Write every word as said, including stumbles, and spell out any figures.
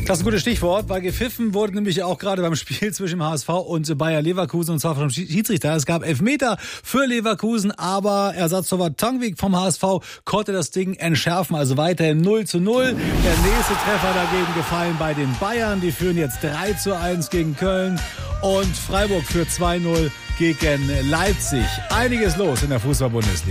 Das ist ein gutes Stichwort, weil gepfiffen wurde nämlich auch gerade beim Spiel zwischen dem H S V und Bayer Leverkusen, und zwar vom Schiedsrichter. Es gab Elfmeter für Leverkusen, aber Ersatztorwart Tangvik vom H S V konnte das Ding entschärfen, also weiterhin null zu null. Der nächste Treffer dagegen gefallen bei den Bayern. Die führen jetzt drei zu eins gegen Köln und Freiburg für zwei null gegen Leipzig. Einiges los in der Fußball-Bundesliga.